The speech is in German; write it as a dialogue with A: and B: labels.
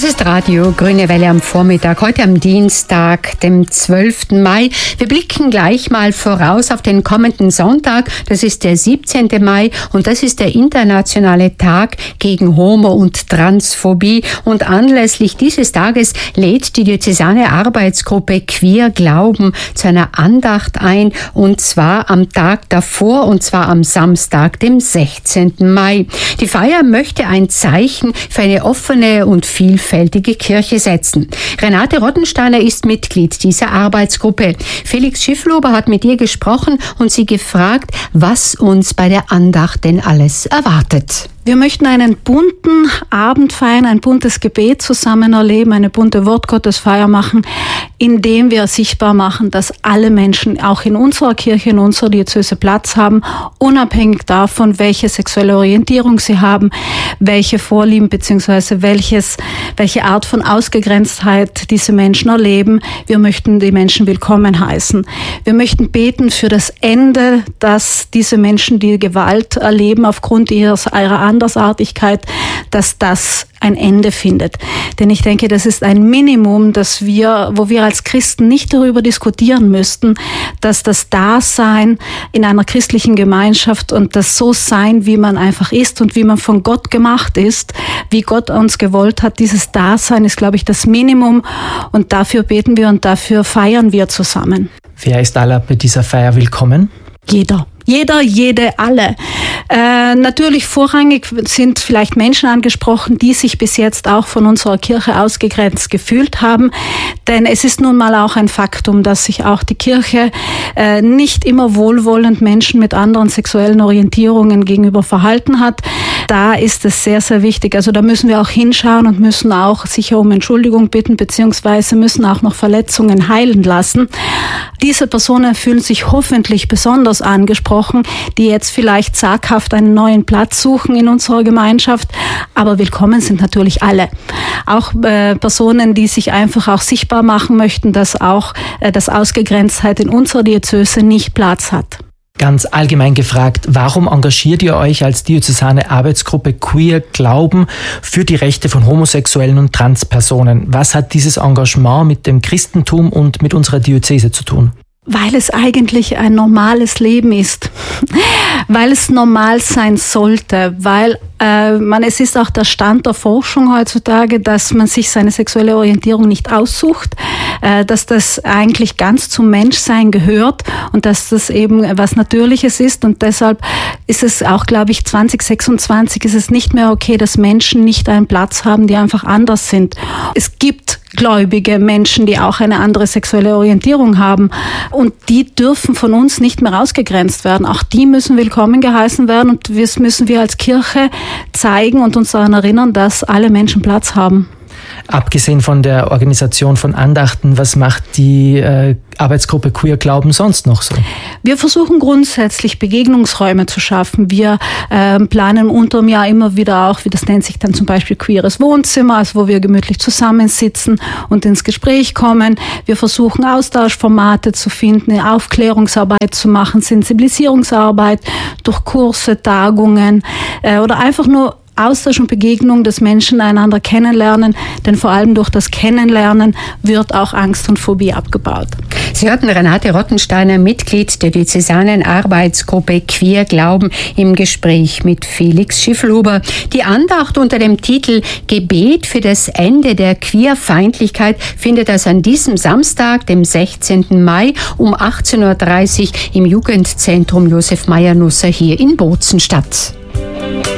A: ist Radio Grüne Welle am Vormittag, heute am Dienstag, dem 12. Mai. Wir blicken gleich mal voraus auf den kommenden Sonntag. Das ist der 17. Mai und das ist der internationale Tag gegen Homo- und Transphobie. Und anlässlich dieses Tages lädt die diözesane Arbeitsgruppe Queer Glauben zu einer Andacht ein, und zwar am Tag davor, und zwar am Samstag, dem 16. Mai. Die Feier möchte ein Zeichen für eine offene und vielfältige Kirche setzen. Renate Rottensteiner ist Mitglied dieser Arbeitsgruppe. Felix Schifflober hat mit ihr gesprochen und sie gefragt, was uns bei der Andacht denn alles erwartet.
B: Wir möchten einen bunten Abend feiern, ein buntes Gebet zusammen erleben, eine bunte Wortgottesfeier machen, indem wir sichtbar machen, dass alle Menschen auch in unserer Kirche, in unserer Diözese Platz haben, unabhängig davon, welche sexuelle Orientierung sie haben, welche Vorlieben bzw. welche Art von Ausgegrenztheit diese Menschen erleben. Wir möchten die Menschen willkommen heißen. Wir möchten beten für das Ende, dass diese Menschen, die Gewalt erleben aufgrund ihrer Andersartigkeit, dass das ein Ende findet. Denn ich denke, das ist ein Minimum, wo wir als Christen nicht darüber diskutieren müssten, dass das Dasein in einer christlichen Gemeinschaft und das so sein, wie man einfach ist und wie man von Gott gemacht ist, wie Gott uns gewollt hat, dieses Dasein ist, glaube ich, das Minimum, und dafür beten wir und dafür feiern wir zusammen.
C: Wer ist alle bei dieser Feier willkommen?
B: Jeder, jede, alle. Natürlich vorrangig sind vielleicht Menschen angesprochen, die sich bis jetzt auch von unserer Kirche ausgegrenzt gefühlt haben. Denn es ist nun mal auch ein Faktum, dass sich auch die Kirche nicht immer wohlwollend Menschen mit anderen sexuellen Orientierungen gegenüber verhalten hat. Da ist es sehr, sehr wichtig. Also da müssen wir auch hinschauen und müssen auch sicher um Entschuldigung bitten, beziehungsweise müssen auch noch Verletzungen heilen lassen. Diese Personen fühlen sich hoffentlich besonders angesprochen, die jetzt vielleicht zaghaft einen neuen Platz suchen in unserer Gemeinschaft. Aber willkommen sind natürlich alle. Auch Personen, die sich einfach auch sichtbar machen möchten, dass auch das Ausgegrenztheit in unserer Diözese nicht Platz hat.
C: Ganz allgemein gefragt, warum engagiert ihr euch als diözesane Arbeitsgruppe Queer Glauben für die Rechte von Homosexuellen und Transpersonen? Was hat dieses Engagement mit dem Christentum und mit unserer Diözese zu tun?
B: Weil es eigentlich ein normales Leben ist, weil es normal sein sollte, weil es ist auch der Stand der Forschung heutzutage, dass man sich seine sexuelle Orientierung nicht aussucht, dass das eigentlich ganz zum Menschsein gehört und dass das eben was Natürliches ist, und deshalb ist es auch, glaube ich, 2026 ist es nicht mehr okay, dass Menschen nicht einen Platz haben, die einfach anders sind. Es gibt gläubige Menschen, die auch eine andere sexuelle Orientierung haben, und die dürfen von uns nicht mehr ausgegrenzt werden. Auch die müssen willkommen geheißen werden, und das müssen wir als Kirche zeigen und uns daran erinnern, dass alle Menschen Platz haben.
C: Abgesehen von der Organisation von Andachten, was macht die Arbeitsgruppe Queer Glauben sonst noch so?
B: Wir versuchen grundsätzlich Begegnungsräume zu schaffen. Wir planen unterm Jahr immer wieder auch, wie das nennt sich dann zum Beispiel queeres Wohnzimmer, also wo wir gemütlich zusammensitzen und ins Gespräch kommen. Wir versuchen Austauschformate zu finden, Aufklärungsarbeit zu machen, Sensibilisierungsarbeit durch Kurse, Tagungen oder einfach nur Austausch und Begegnung, dass Menschen einander kennenlernen, denn vor allem durch das Kennenlernen wird auch Angst und Phobie abgebaut.
A: Sie hörten Renate Rottensteiner, Mitglied der diözesanen Arbeitsgruppe Queer Glauben, im Gespräch mit Felix Schifflober. Die Andacht unter dem Titel Gebet für das Ende der Queerfeindlichkeit findet also an diesem Samstag, dem 16. Mai um 18.30 Uhr im Jugendzentrum Josef Mayer-Nusser hier in Bozen statt.